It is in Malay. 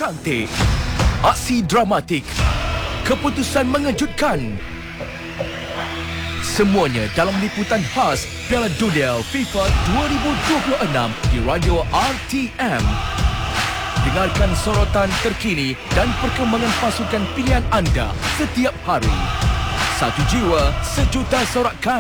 cantik, aksi dramatik, keputusan mengejutkan. Semuanya dalam liputan khas Piala Dunia FIFA 2026 di Radio RTM. Dengarkan sorotan terkini dan perkembangan pasukan pilihan anda setiap hari. Satu jiwa, sejuta sorakan.